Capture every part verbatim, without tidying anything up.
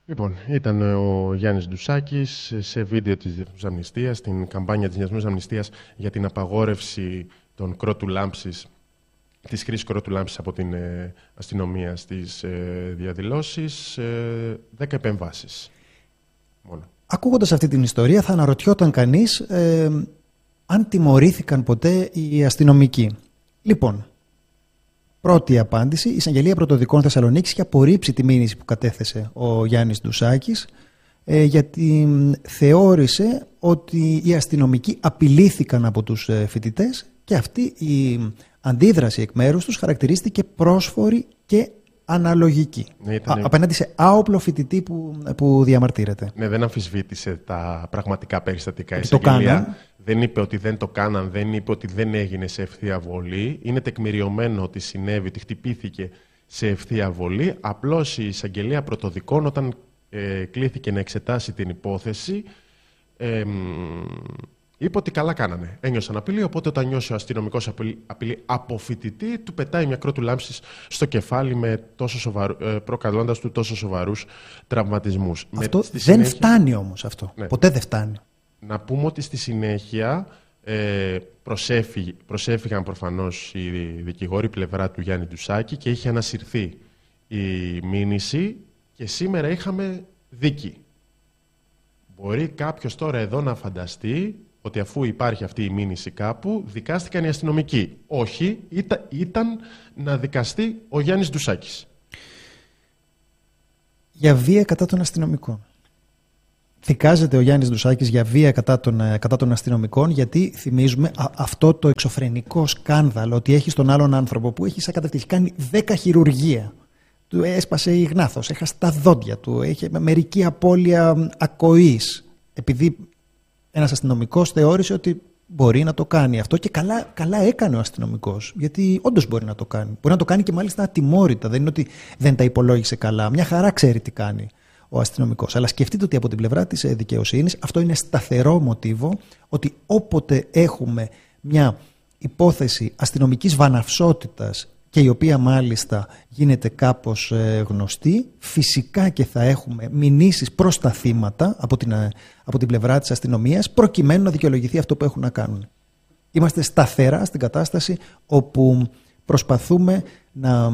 Λοιπόν, ήταν ο Γιάννης Ντουσάκης σε βίντεο της Διεθνούς Αμνηστίας, στην καμπάνια της Διεθνούς Αμνηστίας για την απαγόρευση των κρότου λάμψης, της χρήσης κρότου λάμψης από την ε, αστυνομία στις ε, διαδηλώσεις, ε, δέκα επεμβάσεις μόνο. Ακούγοντας αυτή την ιστορία θα αναρωτιόταν κανείς ε, αν τιμωρήθηκαν ποτέ οι αστυνομικοί. Λοιπόν, πρώτη απάντηση, η Εισαγγελία Πρωτοδικών Θεσσαλονίκης είχε απορρίψει τη μήνυση που κατέθεσε ο Γιάννης Ντουσάκης, ε, γιατί θεώρησε ότι οι αστυνομικοί απειλήθηκαν από τους φοιτητές και αυτή η αντίδραση εκ μέρους τους χαρακτηρίστηκε πρόσφορη και αναλογική. Ναι, ήταν... Α, απέναντι σε άοπλο φοιτητή που, που διαμαρτύρεται. Ναι, δεν αμφισβήτησε τα πραγματικά περιστατικά. Η Εισαγγελία δεν είπε ότι δεν το κάναν, δεν είπε ότι δεν έγινε σε ευθεία βολή. Είναι τεκμηριωμένο ότι συνέβη, ότι χτυπήθηκε σε ευθεία βολή. Απλώς η Εισαγγελία Πρωτοδικών, όταν ε, κλήθηκε να εξετάσει την υπόθεση, ε, είπε ότι καλά κάνανε. Ένιωσαν απειλή, οπότε όταν νιώσει ο αστυνομικός απειλή, απειλή από φοιτητή, του πετάει μια κρότου λάμψης στο κεφάλι, με τόσο σοβαρού, ε, προκαλώντας του τόσο σοβαρούς τραυματισμούς. Αυτό με, δεν συνέχεια... φτάνει όμως αυτό. Ναι. Ποτέ δεν φτάνει. Να πούμε ότι στη συνέχεια ε, προσέφυγε, προσέφυγαν προφανώς οι δικηγόροι πλευρά του Γιάννη Ντουσάκη και είχε ανασυρθεί η μήνυση και σήμερα είχαμε δίκη. Μπορεί κάποιος τώρα εδώ να φανταστεί ότι αφού υπάρχει αυτή η μήνυση κάπου, δικάστηκαν οι αστυνομικοί. Όχι, ήταν, ήταν να δικαστεί ο Γιάννης Ντουσάκης. Για βία κατά των αστυνομικών. Δικάζεται ο Γιάννης Ντουσάκης για βία κατά των, κατά των αστυνομικών, γιατί θυμίζουμε α, αυτό το εξωφρενικό σκάνδαλο ότι έχει στον άλλον άνθρωπο που έχει σαν κατευθύνση κάνει δέκα χειρουργία. Του έσπασε η γνάθος, έχασε τα δόντια του, έχει μερική απώλεια ακοής, επειδή ένας αστυνομικός θεώρησε ότι μπορεί να το κάνει αυτό και καλά, καλά έκανε ο αστυνομικός, γιατί όντως μπορεί να το κάνει. Μπορεί να το κάνει και μάλιστα ατιμόρυτα, δεν είναι ότι δεν τα υπολόγισε καλά. Μια χαρά ξέρει τι κάνει ο αστυνομικός. Αλλά σκεφτείτε ότι από την πλευρά της δικαιοσύνης αυτό είναι σταθερό μοτίβο, ότι όποτε έχουμε μια υπόθεση αστυνομικής βαναυσότητας και η οποία μάλιστα γίνεται κάπως γνωστή, φυσικά και θα έχουμε μηνύσεις προς τα θύματα από την, από την πλευρά της αστυνομίας, προκειμένου να δικαιολογηθεί αυτό που έχουν να κάνουν. Είμαστε σταθερά στην κατάσταση όπου προσπαθούμε να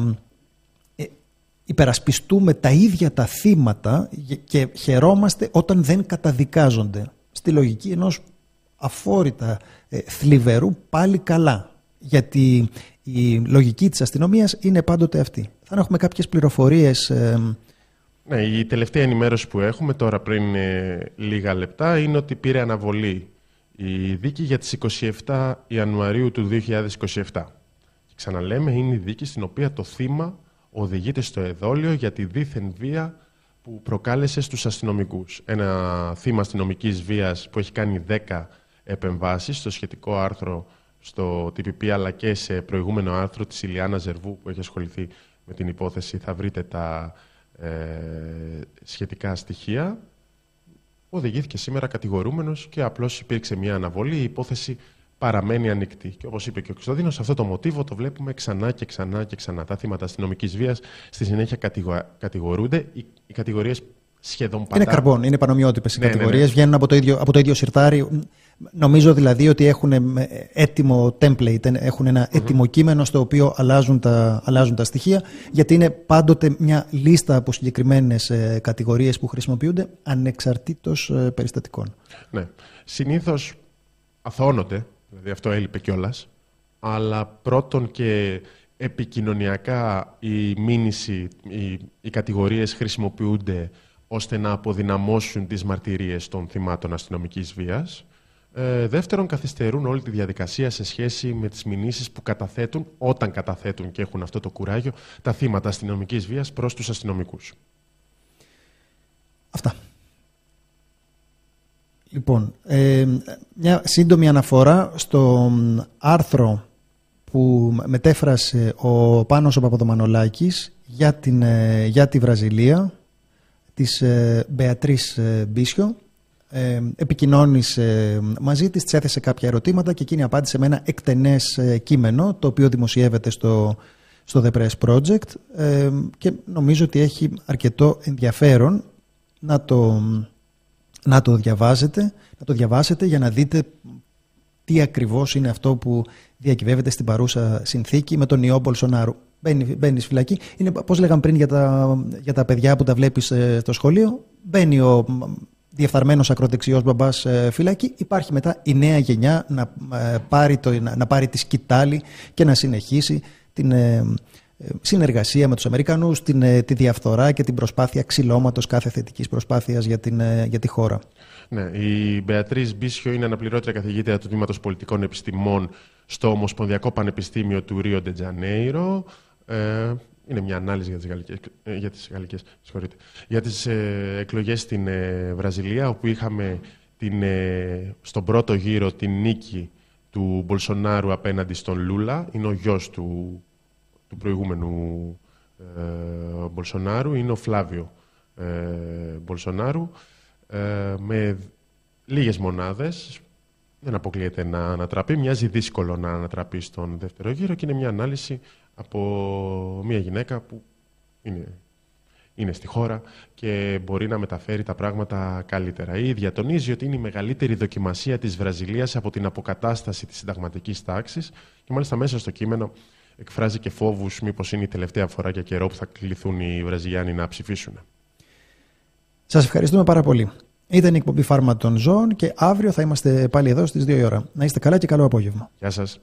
υπερασπιστούμε τα ίδια τα θύματα και χαιρόμαστε όταν δεν καταδικάζονται. Στη λογική ενός αφόρητα θλιβερού πάλι καλά. Γιατί η λογική της αστυνομίας είναι πάντοτε αυτή. Θα έχουμε κάποιες πληροφορίες. Ε... Ναι, η τελευταία ενημέρωση που έχουμε τώρα πριν ε, λίγα λεπτά είναι ότι πήρε αναβολή η δίκη για τις εικοστή εβδόμη Ιανουαρίου του δύο χιλιάδες είκοσι επτά. Και ξαναλέμε, είναι η δίκη στην οποία το θύμα οδηγείται στο εδόλιο για τη δίθεν βία που προκάλεσε στους αστυνομικούς. Ένα θύμα αστυνομικής βίας που έχει κάνει δέκα επεμβάσεις στο σχετικό άρθρο στο τι πι πι, αλλά και σε προηγούμενο άρθρο της Ηλιάνα Ζερβού που έχει ασχοληθεί με την υπόθεση, θα βρείτε τα ε, σχετικά στοιχεία. Οδηγήθηκε σήμερα κατηγορούμενος και απλώς υπήρξε μια αναβολή. Η υπόθεση παραμένει ανοιχτή. Και όπως είπε και ο Κωστοδίνος, αυτό το μοτίβο το βλέπουμε ξανά και ξανά και ξανά. Τα θύματα αστυνομικής βίας στη συνέχεια κατηγορούνται. Οι, οι κατηγορίες σχεδόν πάντα. Είναι καρμπών, είναι πανομοιότυπες οι ναι, κατηγορίες, ναι, ναι. Βγαίνουν από το ίδιο, από το ίδιο σιρτάρι. Νομίζω δηλαδή ότι έχουν έτοιμο template, έχουν ένα mm-hmm. έτοιμο κείμενο στο οποίο αλλάζουν τα, αλλάζουν τα στοιχεία, γιατί είναι πάντοτε μια λίστα από συγκεκριμένες ε, κατηγορίες που χρησιμοποιούνται ανεξαρτήτως ε, περιστατικών. Ναι. Συνήθως αθωώνονται, δηλαδή αυτό έλειπε κιόλας, αλλά πρώτον και επικοινωνιακά η μήνυση, οι, οι κατηγορίες χρησιμοποιούνται ώστε να αποδυναμώσουν τις μαρτυρίες των θυμάτων αστυνομικής βίας. Ε, δεύτερον, καθυστερούν όλη τη διαδικασία σε σχέση με τις μηνύσεις που καταθέτουν, όταν καταθέτουν και έχουν αυτό το κουράγιο, τα θύματα αστυνομικής βίας προς τους αστυνομικούς. Αυτά. Λοιπόν, ε, μια σύντομη αναφορά στο άρθρο που μετέφρασε ο Πάνος ο Παπαδομανολάκης για, την, για τη Βραζιλία, της Μπεατρίς Μπίσιο. Ε, επικοινώνησε μαζί της, της έθεσε κάποια ερωτήματα και εκείνη απάντησε με ένα εκτενές κείμενο, το οποίο δημοσιεύεται στο, στο The Press Project, ε, και νομίζω ότι έχει αρκετό ενδιαφέρον να το, να το διαβάζετε, να το διαβάσετε για να δείτε τι ακριβώς είναι αυτό που διακυβεύεται στην παρούσα συνθήκη με τον ιό Μπολσονάρου. Μπαίνει, μπαίνει στη φυλακή. Είναι, πώς λέγαμε πριν για τα, για τα παιδιά που τα βλέπεις ε, στο σχολείο. Μπαίνει ο διεφθαρμένος ακροδεξιός μπαμπάς ε, φυλακή. Υπάρχει μετά η νέα γενιά να, ε, πάρει, το, να, να πάρει τη σκητάλη και να συνεχίσει την ε, συνεργασία με τους Αμερικανούς, την, ε, τη διαφθορά και την προσπάθεια ξυλώματος κάθε θετικής προσπάθειας για, την, ε, για τη χώρα. Ναι, η Μπεατρίς Μπίσιο είναι αναπληρώτρια καθηγήτρια του Τμήματος Πολιτικών Επιστημών στο Ομοσπονδιακό Πανεπιστήμιο του Ρίο ντε Τζανέιρο. Ε, είναι μια ανάλυση για τις γαλλικές, για τις, γαλλικές, για τις ε, εκλογές στην ε, Βραζιλία, όπου είχαμε την, ε, στον πρώτο γύρο την νίκη του Μπολσονάρου απέναντι στον Λούλα. Είναι ο γιος του, του προηγούμενου ε, Μπολσονάρου, είναι ο Φλάβιο ε, Μπολσονάρου. Ε, με λίγες μονάδες, δεν αποκλείεται να ανατραπεί. Μοιάζει δύσκολο να ανατραπεί στον δεύτερο γύρο και είναι μια ανάλυση από μια γυναίκα που είναι, είναι στη χώρα και μπορεί να μεταφέρει τα πράγματα καλύτερα. Η ίδια τονίζει ότι είναι η μεγαλύτερη δοκιμασία της Βραζιλίας από την αποκατάσταση της συνταγματικής τάξης και μάλιστα μέσα στο κείμενο εκφράζει και φόβους μήπως είναι η τελευταία φορά για καιρό που θα κληθούν οι Βραζιλιάνοι να ψηφίσουν. Σας ευχαριστούμε πάρα πολύ. Ήταν η εκπομπή Φάρμα των Ζώων και αύριο θα είμαστε πάλι εδώ στις δύο η ώρα. Να είστε καλά και καλό απόγευμα. Γεια σας.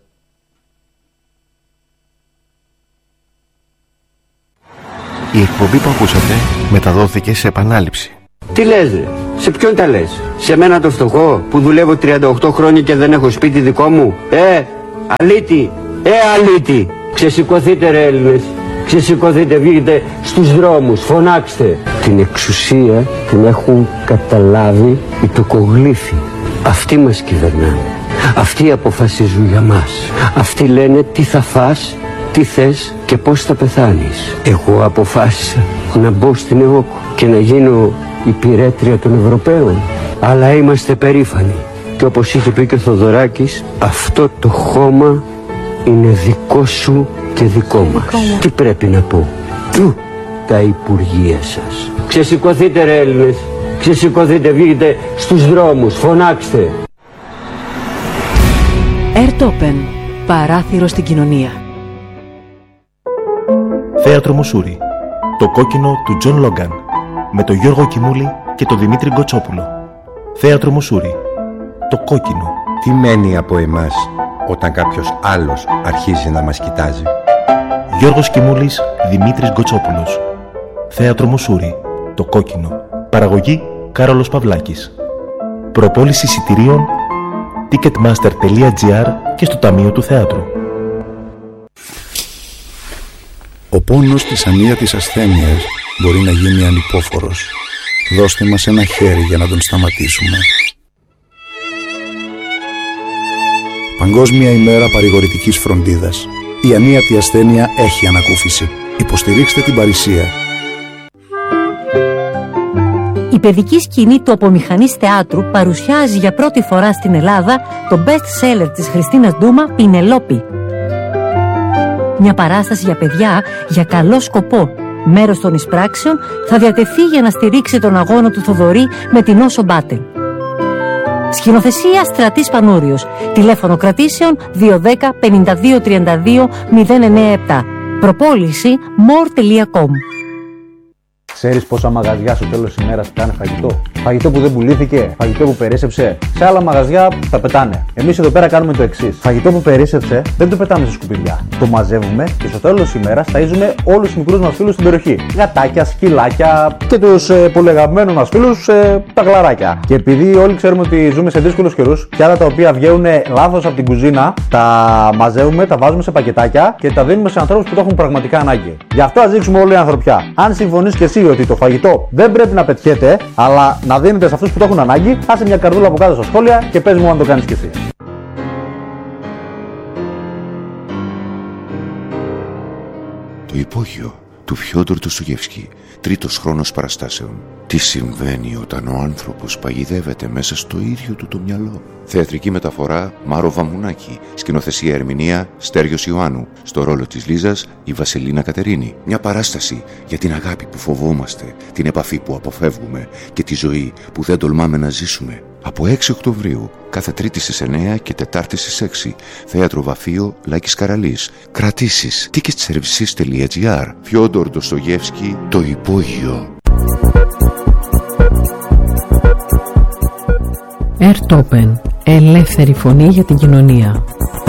Η εκπομπή που ακούσατε μεταδόθηκε σε επανάληψη. Τι λες ρε, σε ποιον τα λες? Σε μένα το φτωχό που δουλεύω τριάντα οκτώ χρόνια και δεν έχω σπίτι δικό μου? Ε, αλήτη, ε αλήτη. Ξεσηκωθείτε ρε Έλληνες, ξεσηκωθείτε, βγείτε στους δρόμους, φωνάξτε. Την εξουσία την έχουν καταλάβει οι τοκογλύφοι. Αυτοί μας κυβερνάνε, αυτοί αποφασίζουν για μας. Αυτοί λένε τι θα φας, τι θες και πώς θα πεθάνεις. Εγώ αποφάσισα να μπω στην ΕΟΚ και να γίνω υπηρέτρια των Ευρωπαίων. Αλλά είμαστε περήφανοι. Και όπως είχε πει και ο Θοδωράκης, αυτό το χώμα είναι δικό σου και δικό μας. Δικό τι πρέπει να πω? Του τα υπουργεία σας. Ξεσηκωθείτε ρε Έλληνες, ξεσηκωθείτε, βγείτε στους δρόμους, φωνάξτε. Ερτόπεν, παράθυρο στην κοινωνία. Θέατρο Μουσούρι, το κόκκινο του Τζον Λόγκαν, με τον Γιώργο Κιμούλη και τον Δημήτρη Γκοτσόπουλο. Θέατρο Μουσούρι, το κόκκινο. Τι μένει από εμάς όταν κάποιος άλλος αρχίζει να μας κοιτάζει? Γιώργος Κιμούλης, Δημήτρης Γκοτσόπουλος. Θέατρο Μουσούρι, το κόκκινο. Παραγωγή Κάρολος Παυλάκης. Προπόληση εισιτηρίων ticketmaster τελεία gr και στο Ταμείο του Θεάτρου. Ο πόνος της ανίατης ασθένειας μπορεί να γίνει ανυπόφορος. Δώστε μας ένα χέρι για να τον σταματήσουμε. Παγκόσμια ημέρα παρηγορητικής φροντίδας. Η ανίατη ασθένεια έχει ανακούφιση. Υποστηρίξτε την παρησία. Η παιδική σκηνή του Απομηχανής Θεάτρου παρουσιάζει για πρώτη φορά στην Ελλάδα το best seller της Χριστίνας Ντούμα, Πινελόπη. Μια παράσταση για παιδιά για καλό σκοπό. Μέρος των εισπράξεων θα διατεθεί για να στηρίξει τον αγώνα του Θοδωρή με την Όσο Μπάτελ. Σκηνοθεσία Στρατής Πανούριος. Τηλέφωνο κρατήσεων δύο ένα μηδέν πέντε δύο τρία δύο μηδέν εννιά επτά. Προπόληση more τελεία com. Ξέρεις πόσα μαγαζιά στο τέλος της ημέρας πετάνε φαγητό? Φαγητό που δεν πουλήθηκε, φαγητό που περίσσεψε. Σε άλλα μαγαζιά τα πετάνε. Εμείς εδώ πέρα κάνουμε το εξής. Φαγητό που περίσσεψε δεν το πετάμε σε σκουπιδιά. Το μαζεύουμε και στο τέλος της ημέρας ταΐζουμε όλους τους μικρούς μας φίλους στην περιοχή. Γατάκια, σκυλάκια και τους ε, πολυαγαπημένους μας φίλους, ε, τα γλαράκια. Και επειδή όλοι ξέρουμε ότι ζούμε σε δύσκολους καιρούς, πιάτα τα οποία βγαίνουν λάθος από την κουζίνα, τα μαζεύουμε, τα βάζουμε σε πακετάκια και τα δίνουμε σε ανθρώπους που το έχουν πραγματικά ανάγκη. Γι' αυτό ας δείξουμε όλη η ανθρωπιά. Αν συμφωνείς και εσύ ότι το φαγητό δεν πρέπει να πετιέται, αλλά να δίνεται σε αυτούς που το έχουν ανάγκη, άσε μια καρδούλα από κάτω στα σχόλια και πες μου αν το κάνεις κι εσύ. Το υπόγειο του Φιόντορ Ντοστογεύσκη, τρίτος χρόνος παραστάσεων. Τι συμβαίνει όταν ο άνθρωπος παγιδεύεται μέσα στο ίδιο του το μυαλό. Θεατρική μεταφορά Μάρο Βαμουνάκη. Σκηνοθεσία ερμηνεία Στέργιος Ιωάννου. Στο ρόλο της Λίζας η Βασιλίνα Κατερίνη. Μια παράσταση για την αγάπη που φοβόμαστε, την επαφή που αποφεύγουμε και τη ζωή που δεν τολμάμε να ζήσουμε. Από έξι Οκτωβρίου, κάθε Τρίτη στις εννέα και Τετάρτη στις έξι. Θέατρο Βαφείο Λάκης Καραλής. Κρατήσεις ticketservices τελεία gr. Φιόντορ Ντοστογεύσκη, το υπόγειο. Ερτόπεν, ελεύθερη φωνή για την κοινωνία.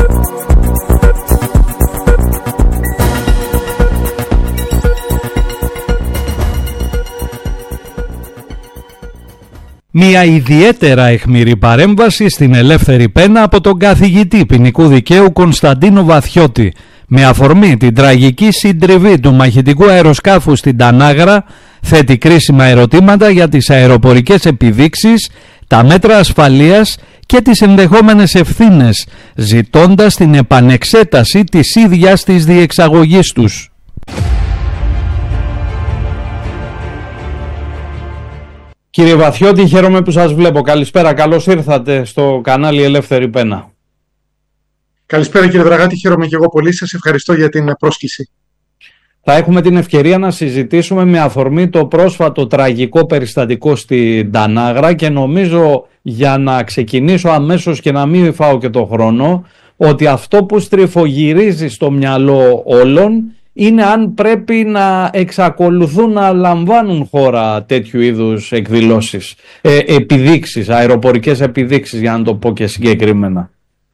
Μια ιδιαίτερα αιχμηρή παρέμβαση στην ελεύθερη πένα από τον καθηγητή ποινικού δικαίου Κωνσταντίνο Βαθιώτη, με αφορμή την τραγική συντριβή του μαχητικού αεροσκάφου στην Τανάγρα, θέτει κρίσιμα ερωτήματα για τις αεροπορικές επιδείξεις, τα μέτρα ασφαλείας και τις ενδεχόμενες ευθύνες, ζητώντας την επανεξέταση της ίδιας της διεξαγωγής τους. Κύριε Βαθιώτη, χαίρομαι που σας βλέπω. Καλησπέρα, καλώς ήρθατε στο κανάλι Ελεύθερη Πένα. Καλησπέρα κύριε Δραγάτη, χαίρομαι και εγώ πολύ. Σας ευχαριστώ για την πρόσκληση. Θα έχουμε την ευκαιρία να συζητήσουμε με αφορμή το πρόσφατο τραγικό περιστατικό στην Τανάγρα και νομίζω, για να ξεκινήσω αμέσως και να μην φάω και το χρόνο, ότι αυτό που στριφογυρίζει στο μυαλό όλων είναι αν πρέπει να εξακολουθούν να λαμβάνουν χώρα τέτοιου είδους εκδηλώσεις, ε, επιδείξεις, αεροπορικές επιδείξεις, για να το πω και συγκεκριμένα.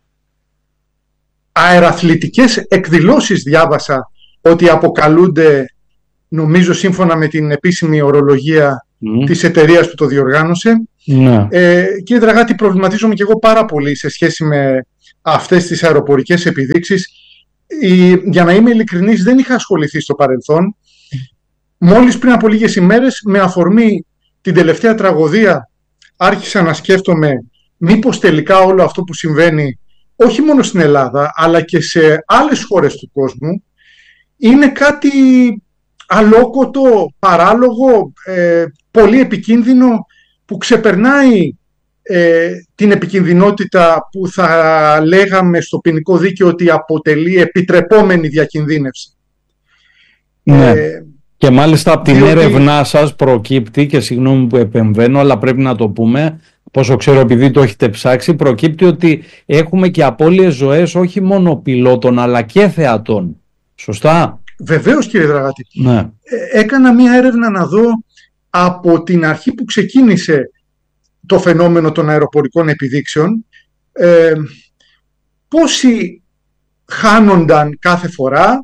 Αεραθλητικές εκδηλώσεις διάβασα ότι αποκαλούνται, νομίζω σύμφωνα με την επίσημη ορολογία mm. της εταιρείας που το διοργάνωσε. Mm. Ε, κύριε Δραγάτη, προβληματίζομαι και εγώ πάρα πολύ σε σχέση με αυτές τις αεροπορικές επιδείξεις. Η, για να είμαι ειλικρινής, δεν είχα ασχοληθεί στο παρελθόν. Μόλις πριν από λίγες ημέρες, με αφορμή την τελευταία τραγωδία, άρχισα να σκέφτομαι μήπως τελικά όλο αυτό που συμβαίνει, όχι μόνο στην Ελλάδα, αλλά και σε άλλες χώρες του κόσμου, είναι κάτι αλόκοτο, παράλογο, ε, πολύ επικίνδυνο, που ξεπερνάει ε, την επικινδυνότητα που θα λέγαμε στο ποινικό δίκαιο ότι αποτελεί επιτρεπόμενη διακινδύνευση. Ναι. Ε, και μάλιστα από την διότι... έρευνά σας προκύπτει, και συγγνώμη που επεμβαίνω, αλλά πρέπει να το πούμε, πόσο ξέρω επειδή το έχετε ψάξει, προκύπτει ότι έχουμε και απώλειες ζωές όχι μόνο πιλότων αλλά και θεατών. Σωστά? Βεβαίως κύριε Δραγάτη. Ναι. Ε, έκανα μία έρευνα να δω από την αρχή που ξεκίνησε το φαινόμενο των αεροπορικών επιδείξεων ε, πόσοι χάνονταν κάθε φορά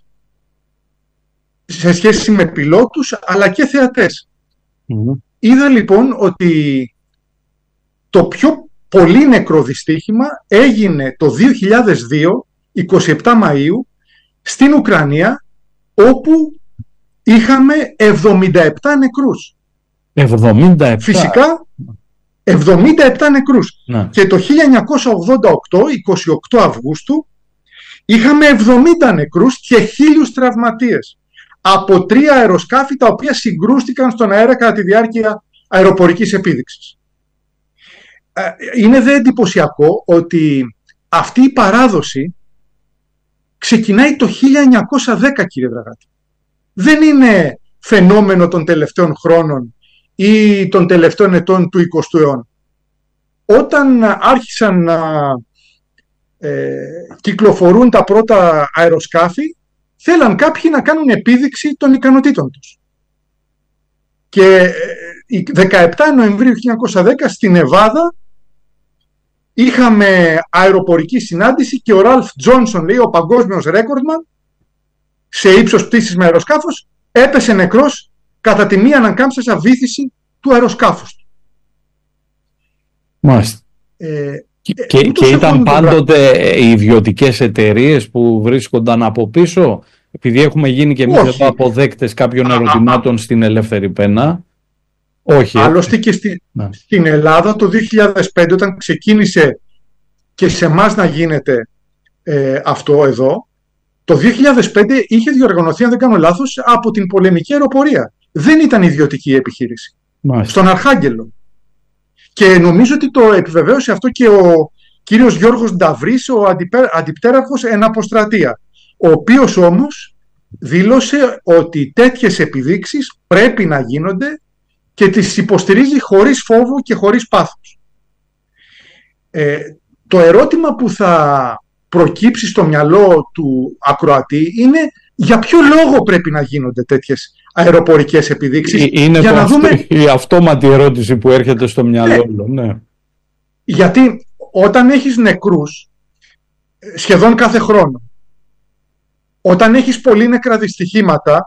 σε σχέση με πιλότους αλλά και θεατές. Mm-hmm. Είδα λοιπόν ότι το πιο πολύ νεκρό δυστύχημα έγινε το δύο χιλιάδες δύο, εικοστή εβδόμη Μαΐου, στην Ουκρανία, όπου είχαμε εβδομήντα επτά νεκρούς. εβδομήντα επτά. Φυσικά, εβδομήντα επτά νεκρούς. Να. Και το χίλια εννιακόσια ογδόντα οκτώ, εικοστή ογδόη Αυγούστου, είχαμε εβδομήντα νεκρούς και χίλιους τραυματίες από τρία αεροσκάφη τα οποία συγκρούστηκαν στον αέρα κατά τη διάρκεια αεροπορικής επίδειξης. Είναι δε εντυπωσιακό ότι αυτή η παράδοση ξεκινάει το χίλια εννιακόσια δέκα, κύριε Δραγάτη. Δεν είναι φαινόμενο των τελευταίων χρόνων ή των τελευταίων ετών του εικοστού αιώνα. Όταν άρχισαν να ε, κυκλοφορούν τα πρώτα αεροσκάφη, θέλαν κάποιοι να κάνουν επίδειξη των ικανοτήτων τους. Και ε, δεκαεπτά Νοεμβρίου χίλια εννιακόσια δέκα στην Νεβάδα είχαμε αεροπορική συνάντηση και ο Ραλφ Τζόνσον, λέει, ο παγκόσμιος ρέκορντμαν σε ύψος πτήσης με αεροσκάφος, έπεσε νεκρός κατά τη μία ανακάμψασα βύθιση του αεροσκάφους του. Μάλιστα. Ε, και και, και ήταν πάντοτε οι ιδιωτικές εταιρείες που βρίσκονταν από πίσω, επειδή έχουμε γίνει και εμείς εδώ αποδέκτες κάποιων α, ερωτημάτων α, στην Ελεύθερη Πένα. Όχι. Άλλωστε και στη, στην Ελλάδα το δύο χιλιάδες πέντε, όταν ξεκίνησε και σε εμάς να γίνεται ε, αυτό εδώ, Το δύο χιλιάδες πέντε είχε διοργανωθεί, αν δεν κάνω λάθος, από την πολεμική αεροπορία. Δεν ήταν ιδιωτική η επιχείρηση. Μάλιστα. Στον Αρχάγγελο. Και νομίζω ότι το επιβεβαίωσε αυτό και ο κύριος Γιώργος Νταβρής, ο αντιπτέραρχος εν αποστρατεία, ο οποίος όμως δήλωσε ότι τέτοιες επιδείξεις πρέπει να γίνονται και τις υποστηρίζει χωρίς φόβο και χωρίς πάθος. Ε, το ερώτημα που θα προκύψει στο μυαλό του ακροατή είναι για ποιο λόγο πρέπει να γίνονται τέτοιες αεροπορικές επιδείξεις. Είναι για το να αυτο, δούμε... η αυτόματη ερώτηση που έρχεται στο μυαλό μου. Ναι. Ναι. Γιατί όταν έχεις νεκρούς σχεδόν κάθε χρόνο, όταν έχεις πολύ νεκρά δυστυχήματα,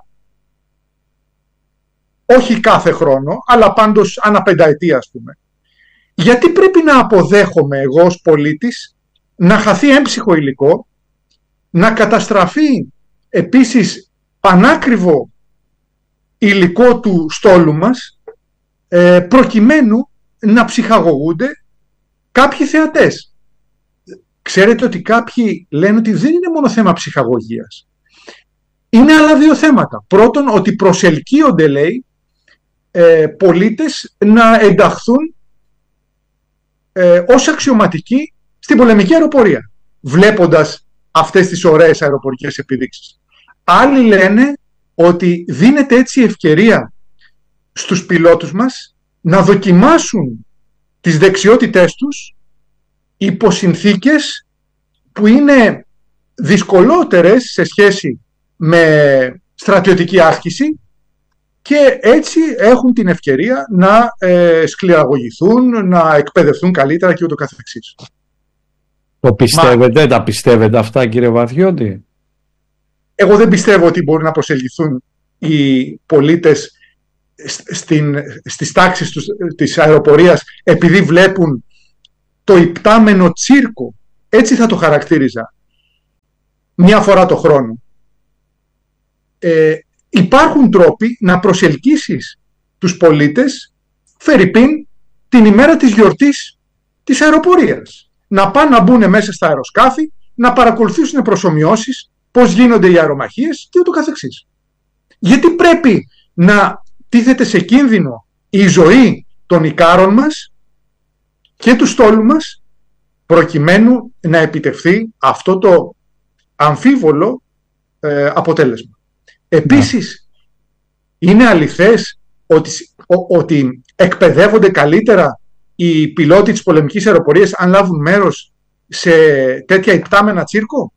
όχι κάθε χρόνο, αλλά πάντως ανά πενταετία, ας πούμε, γιατί πρέπει να αποδέχομαι εγώ ως πολίτης να χαθεί έμψυχο υλικό, να καταστραφεί επίσης πανάκριβο υλικό του στόλου μας, ε, προκειμένου να ψυχαγωγούνται κάποιοι θεατές. Ξέρετε ότι κάποιοι λένε ότι δεν είναι μόνο θέμα ψυχαγωγίας. Είναι άλλα δύο θέματα. Πρώτον, ότι προσελκύονται, λέει, ε, πολίτες να ενταχθούν ε, ως αξιωματικοί στην πολεμική αεροπορία, βλέποντας αυτές τις ωραίες αεροπορικές επιδείξεις. Άλλοι λένε ότι δίνεται έτσι ευκαιρία στους πιλότους μας να δοκιμάσουν τις δεξιότητές τους υπό συνθήκες που είναι δυσκολότερες σε σχέση με στρατιωτική άσκηση και έτσι έχουν την ευκαιρία να ε, σκληραγωγηθούν, να εκπαιδευτούν καλύτερα και ούτω καθεξής. Το πιστεύετε, Μα... τα πιστεύετε αυτά, κύριε Βαθιώτη? Εγώ δεν πιστεύω ότι μπορεί να προσελκυθούν οι πολίτες στην, στις τάξεις τους, της αεροπορίας επειδή βλέπουν το υπτάμενο τσίρκο, έτσι θα το χαρακτήριζα, μία φορά το χρόνο. Ε, υπάρχουν τρόποι να προσελκύσεις τους πολίτες, φερειπίν, την ημέρα της γιορτής της αεροπορίας. Να πάνε να μπουν μέσα στα αεροσκάφη, να παρακολουθήσουν προσομοιώσεις, πώς γίνονται οι αερομαχίες και ούτω καθεξής. Γιατί πρέπει να τίθεται σε κίνδυνο η ζωή των ικάρων μας και του στόλου μας προκειμένου να επιτευχθεί αυτό το αμφίβολο ε, αποτέλεσμα. Επίσης, ναι. είναι αληθές ότι, ο, ότι εκπαιδεύονται καλύτερα οι πιλότοι της πολεμικής αεροπορίας αν λάβουν μέρος σε τέτοια υπτάμενα τσίρκο?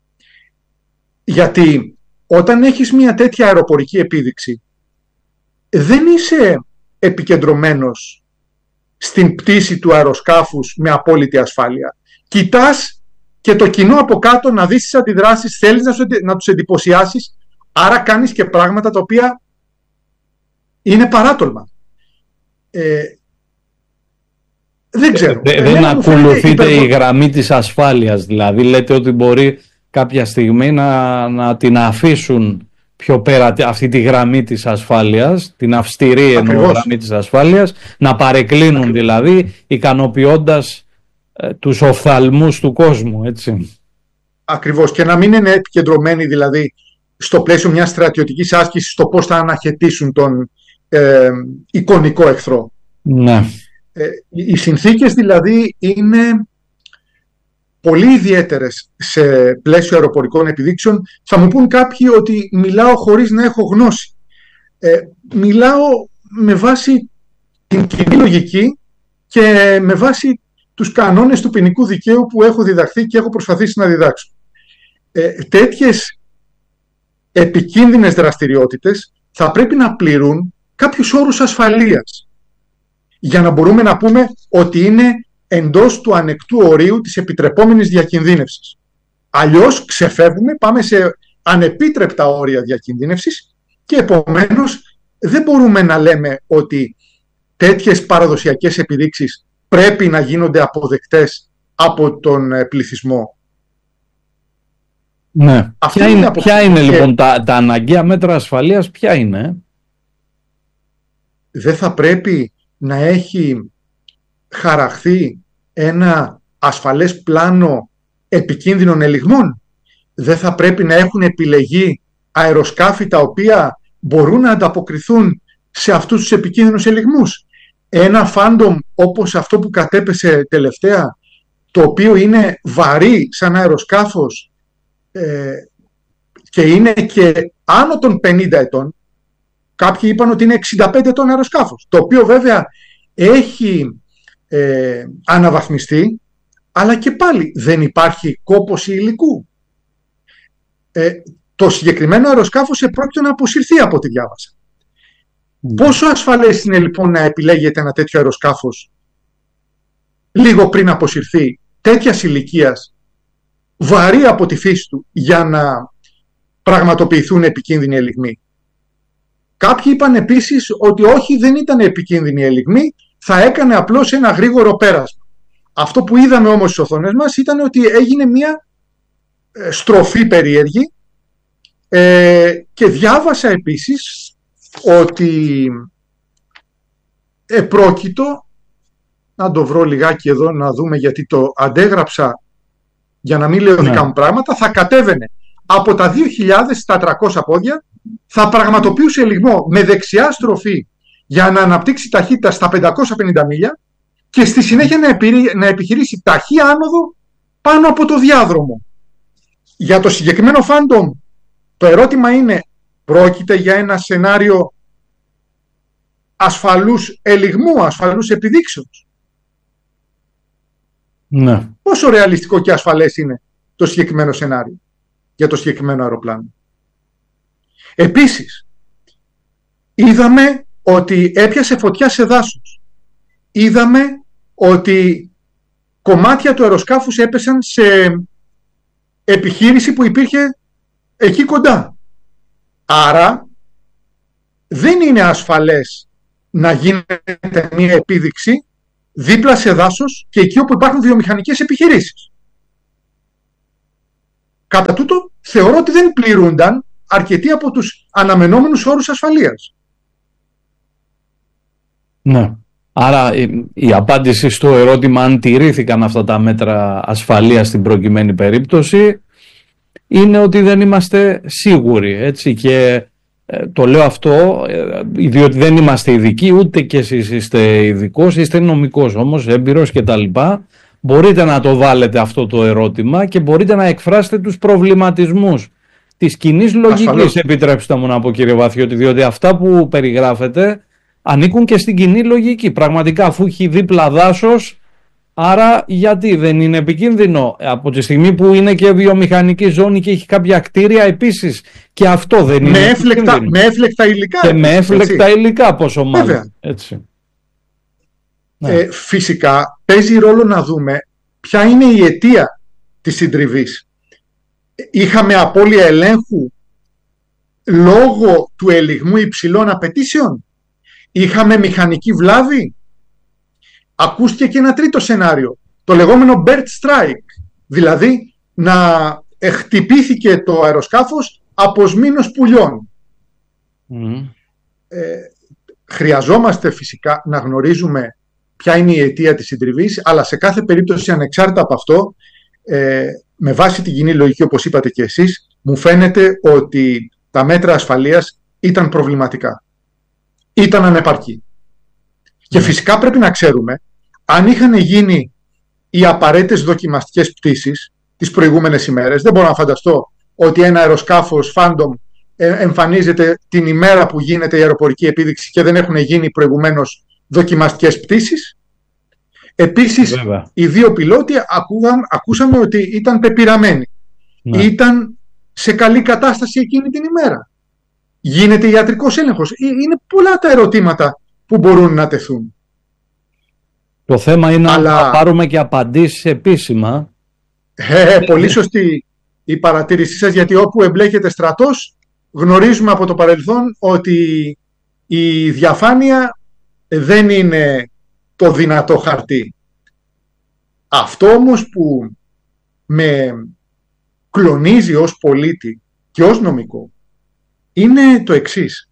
Γιατί όταν έχεις μια τέτοια αεροπορική επίδειξη δεν είσαι επικεντρωμένος στην πτήση του αεροσκάφους με απόλυτη ασφάλεια. Κοιτάς και το κοινό από κάτω να δεις τις αντιδράσεις, θέλεις να, σου, να τους εντυπωσιάσεις, άρα κάνεις και πράγματα τα οποία είναι παράτολμα. Ε, δεν ξέρω. Ε, δεν ακολουθείτε υπερβο... η γραμμή της ασφάλειας, δηλαδή λέτε ότι μπορεί κάποια στιγμή να, να την αφήσουν πιο πέρα αυτή τη γραμμή της ασφάλειας, την αυστηρή εννοώ γραμμή της ασφάλειας, να παρεκκλίνουν Ακριβώς. δηλαδή, ικανοποιώντας ε, τους οφθαλμούς του κόσμου, έτσι. Ακριβώς, και να μην είναι επικεντρωμένοι δηλαδή στο πλαίσιο μιας στρατιωτικής άσκησης στο πώς θα αναχαιτήσουν τον ε, εικονικό εχθρό. Ναι. Ε, οι συνθήκες δηλαδή είναι πολύ ιδιαίτερες σε πλαίσιο αεροπορικών επιδείξεων. Θα μου πούν κάποιοι ότι μιλάω χωρίς να έχω γνώση. Ε, μιλάω με βάση την κοινή λογική και με βάση τους κανόνες του ποινικού δικαίου που έχω διδαχθεί και έχω προσπαθήσει να διδάξω. Ε, τέτοιες επικίνδυνες δραστηριότητες θα πρέπει να πληρούν κάποιους όρους ασφαλείας για να μπορούμε να πούμε ότι είναι εντός του ανεκτού ορίου της επιτρεπόμενης διακινδύνευσης. Αλλιώς ξεφεύγουμε, πάμε σε ανεπίτρεπτα όρια διακινδύνευσης και επομένως δεν μπορούμε να λέμε ότι τέτοιες παραδοσιακές επιδείξεις πρέπει να γίνονται αποδεκτές από τον πληθυσμό. Ναι. Ποια είναι, από... ποια είναι λοιπόν τα, τα αναγκαία μέτρα ασφαλείας, ποια είναι? Δεν θα πρέπει να έχει χαραχθεί ένα ασφαλές πλάνο επικίνδυνων ελιγμών? δεν θα πρέπει να έχουν επιλεγεί αεροσκάφη τα οποία μπορούν να ανταποκριθούν σε αυτούς τους επικίνδυνους ελιγμούς? Ένα Phantom όπως αυτό που κατέπεσε τελευταία, το οποίο είναι βαρύ σαν αεροσκάφος ε, και είναι και άνω των πενήντα ετών, κάποιοι είπαν ότι είναι εξήντα πέντε ετών αεροσκάφος, το οποίο βέβαια έχει ε, αναβαθμιστεί, αλλά και πάλι δεν υπάρχει κόπωση υλικού. Ε, το συγκεκριμένο αεροσκάφος επρόκειτο να αποσυρθεί από ό,τι διάβασα. Mm. Πόσο ασφαλές είναι λοιπόν να επιλέγεται ένα τέτοιο αεροσκάφος λίγο πριν αποσυρθεί, τέτοιας ηλικίας, βαρύ από τη φύση του, για να πραγματοποιηθούν επικίνδυνοι ελιγμοί? Κάποιοι είπαν επίσης ότι όχι, δεν ήταν επικίνδυνοι ελιγμοί, θα έκανε απλώς ένα γρήγορο πέρασμα. Αυτό που είδαμε όμως στις οθόνες μας ήταν ότι έγινε μια ε, στροφή περίεργη ε, και διάβασα επίσης ότι επρόκειτο, να το βρω λιγάκι εδώ να δούμε γιατί το αντέγραψα για να μην λέω ναι. δικά μου πράγματα, θα κατέβαινε από τα δύο χιλιάδες στα τριακόσια πόδια, θα πραγματοποιούσε ελιγμό με δεξιά στροφή για να αναπτύξει ταχύτητα στα πεντακόσια πενήντα μίλια και στη συνέχεια να, επιρρι... να επιχειρήσει ταχύ άνοδο πάνω από το διάδρομο. Για το συγκεκριμένο Phantom το ερώτημα είναι, πρόκειται για ένα σενάριο ασφαλούς ελιγμού, ασφαλούς επιδείξεως? Ναι. Πόσο ρεαλιστικό και ασφαλές είναι το συγκεκριμένο σενάριο για το συγκεκριμένο αεροπλάνο? Επίσης, είδαμε ότι έπιασε φωτιά σε δάσος. Είδαμε ότι κομμάτια του αεροσκάφους έπεσαν σε επιχείρηση που υπήρχε εκεί κοντά. Άρα, δεν είναι ασφαλές να γίνεται μια επίδειξη δίπλα σε δάσος και εκεί όπου υπάρχουν βιομηχανικές επιχειρήσεις. Κατά τούτο, θεωρώ ότι δεν πληρούνταν αρκετοί από τους αναμενόμενους όρους ασφαλείας. Ναι. Άρα η, η απάντηση στο ερώτημα αν τηρήθηκαν αυτά τα μέτρα ασφαλείας στην προκειμένη περίπτωση είναι ότι δεν είμαστε σίγουροι, έτσι, και ε, το λέω αυτό ε, διότι δεν είμαστε ειδικοί, ούτε και εσείς είστε ειδικός, είστε νομικός όμως, έμπειρος και τα λοιπά. Μπορείτε να το βάλετε αυτό το ερώτημα και μπορείτε να εκφράσετε τους προβληματισμούς της κοινής λογικής, επιτρέψτε μου να πω κύριε Βαθιώτη, διότι αυτά που περιγράφετε ανήκουν και στην κοινή λογική. Πραγματικά, αφού έχει δίπλα δάσος, άρα γιατί δεν είναι επικίνδυνο? Από τη στιγμή που είναι και βιομηχανική ζώνη και έχει κάποια κτίρια επίσης, και αυτό δεν με είναι έφλεκτα, επικίνδυνο. Με έφλεκτα υλικά. Και με έφλεκτα έτσι. υλικά, πόσο μάλλον. Βέβαια. Έτσι. Ε, φυσικά παίζει ρόλο να δούμε ποια είναι η αιτία της συντριβής. Είχαμε απώλεια ελέγχου λόγω του ελιγμού υψηλών απαιτήσεων? Είχαμε μηχανική βλάβη? Ακούστηκε και ένα τρίτο σενάριο, το λεγόμενο bird strike, δηλαδή να χτυπήθηκε το αεροσκάφος από σμήνος πουλιών. Mm. Ε, χρειαζόμαστε φυσικά να γνωρίζουμε ποια είναι η αιτία της συντριβής, αλλά σε κάθε περίπτωση, ανεξάρτητα από αυτό, ε, με βάση την κοινή λογική, όπως είπατε και εσείς, μου φαίνεται ότι τα μέτρα ασφαλείας ήταν προβληματικά. Ήταν ανεπαρκή. Και φυσικά πρέπει να ξέρουμε, αν είχαν γίνει οι απαραίτητες δοκιμαστικές πτήσεις τις προηγούμενες ημέρες, δεν μπορώ να φανταστώ ότι ένα αεροσκάφος Phantom εμφανίζεται την ημέρα που γίνεται η αεροπορική επίδειξη και δεν έχουν γίνει προηγουμένως δοκιμαστικές πτήσεις. Επίσης, βέβαια, οι δύο πιλότοι ακούγαν, ακούσαμε ότι ήταν πεπειραμένοι. Ναι. Ήταν σε καλή κατάσταση εκείνη την ημέρα. Γίνεται ιατρικός έλεγχος. Είναι πολλά τα ερωτήματα που μπορούν να τεθούν. Το θέμα είναι Αλλά... να πάρουμε και απαντήσεις επίσημα. Ε, πολύ σωστή η παρατήρησή σας, γιατί όπου εμπλέκεται στρατός, γνωρίζουμε από το παρελθόν ότι η διαφάνεια δεν είναι το δυνατό χαρτί. Αυτό όμως που με κλονίζει ως πολίτη και ως νομικό είναι το εξής.